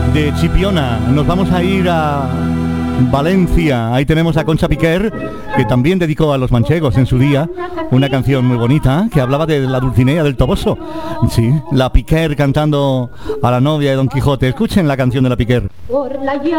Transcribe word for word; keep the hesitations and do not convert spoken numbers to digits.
de Chipiona. Nos vamos a ir a Valencia. Ahí tenemos a Concha Piquer, que también dedicó a los manchegos en su día una canción muy bonita que hablaba de la Dulcinea del Toboso. Sí, la Piquer cantando a la novia de Don Quijote. Escuchen la canción de la Piquer. Por la